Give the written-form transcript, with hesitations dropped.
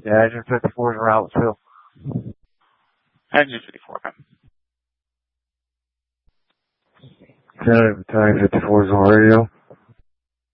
Yeah, Engine 54 is around too. Engine 54, okay. Battalion 54 is on radio.